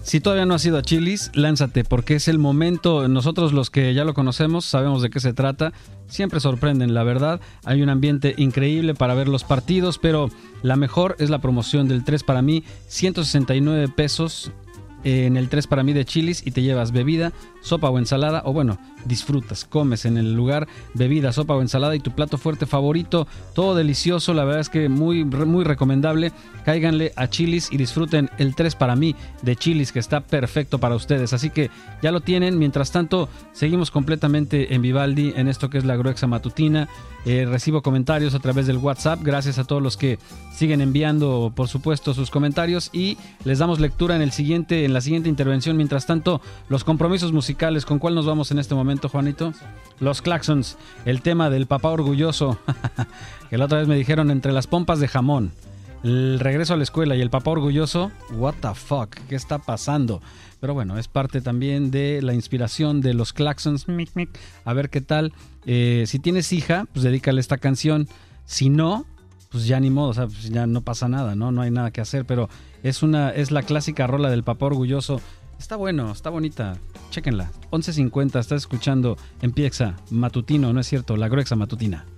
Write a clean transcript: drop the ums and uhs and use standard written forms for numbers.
Si todavía no has ido a Chili's, lánzate, porque es el momento. Nosotros los que ya lo conocemos sabemos de qué se trata. Siempre sorprenden, la verdad. Hay un ambiente increíble para ver los partidos, pero la mejor es la promoción del 3 para mí. 169 pesos en el 3 para mí de Chili's y te llevas bebida, sopa o ensalada, o bueno, disfrutas, comes en el lugar bebida, sopa o ensalada y tu plato fuerte favorito, todo delicioso. La verdad es que muy recomendable. Cáiganle a Chili's y disfruten el 3 para mí de Chili's, que está perfecto para ustedes, así que ya lo tienen. Mientras tanto, seguimos completamente en Vivaldi, en esto que es la Gruexa Matutina. Recibo comentarios a través del WhatsApp, gracias a todos los que siguen enviando, por supuesto, sus comentarios, y les damos lectura en la siguiente intervención. Mientras tanto, los compromisos musicales, ¿con cuál nos vamos en este momento, Juanito? Los Claxons, el tema del papá orgulloso, que la otra vez me dijeron entre las pompas de jamón, el regreso a la escuela y el papá orgulloso. What the fuck, ¿qué está pasando? Pero bueno, es parte también de la inspiración de los Claxons. A ver qué tal. Si tienes hija, pues dedícale esta canción. Si no, pues ya ni modo, o sea, pues ya no pasa nada, ¿no? No hay nada que hacer, pero es la clásica rola del papá orgulloso. Está bueno, está bonita. Chéquenla. 11:50, estás escuchando Empieza Matutino, ¿no es cierto? La Gruexa Matutina.